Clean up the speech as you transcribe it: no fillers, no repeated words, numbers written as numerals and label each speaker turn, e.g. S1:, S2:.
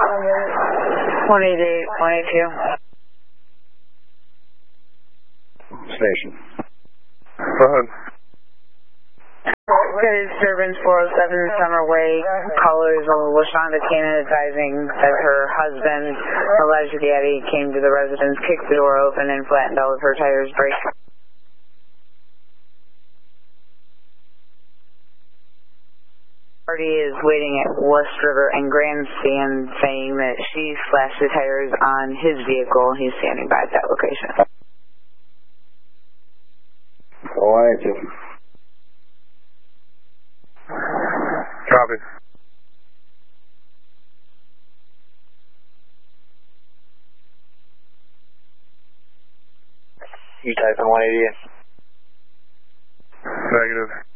S1: 188, 182.
S2: Station.
S3: Go ahead.
S1: Disturbance 407 Summer Way. Callers LaShonda Cannon advising that her husband, alleged Gaddy, came to the residence, kicked the door open, and flattened all of her tires, brakes. Party is waiting at West River and Grandstand, saying that she slashed the tires on his vehicle. He's standing by at that location.
S2: 182.
S3: Copy.
S2: You type in 188.
S3: Negative.